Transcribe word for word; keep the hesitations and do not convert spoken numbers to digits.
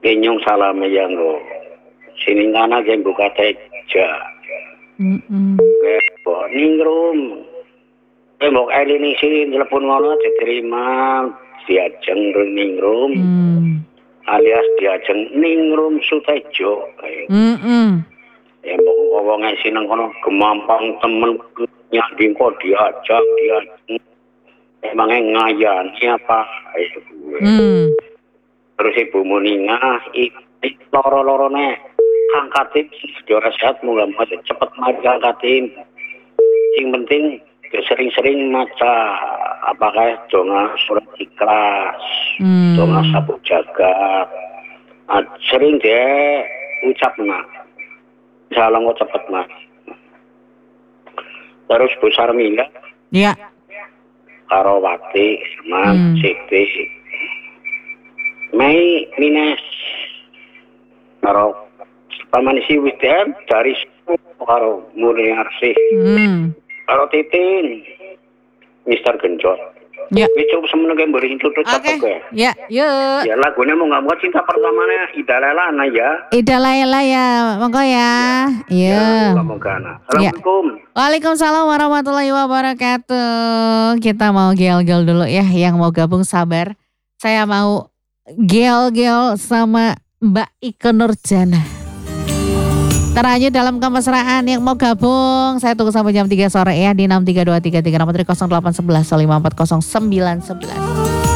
Kenyong salame yang go. Sini kana gen buka teja. Mm-mm. Kebo ningrum. Tembok eli ning sini telepon ngono diterima diajeng ningrum. Mm. Alias diajeng ningrum Sutejo. Mm-mm. Ya mbok wong sineng kono gemampang temen nyanding kok diajak diajeng. Emangnya ngayan siapa? Itu gue. Mm. Terus ibu Muninga, loro-lorone angkatin, juara sehat, moga-moga cepet mati angkatin. Yang penting sering-sering maca apakah donga surat ikhlas, Mm. donga sapu jagat. Nah, sering dia ucap nak, salam kok cepet mas. Terus Bu Sarmila, Ya. Karawati, sama Hmm. Siti. Mei Mines karo paman si Wisdem dari karo Murni Arsih Hmm. karo Titin Mister Genjot. Ya. Wis coba semeneng mberi tutuk Oke. cepet. Ya, yuk. Ya lagunya mau nggak mau cinta pertamanya Ida Lelana ya. Ida Laila ya, monggo ya. Iya. Moga-moga. Assalamualaikum. Waalaikumsalam warahmatullahi wabarakatuh. Kita mau gel-gel dulu ya, yang mau gabung sabar. Saya mau gel-gel sama Mbak Ike Nurjana. Terlanjut dalam kemesraan yang mau gabung, saya tunggu sampai jam tiga sore ya di enam tiga dua tiga tiga nomor nol delapan satu satu lima empat nol sembilan satu satu.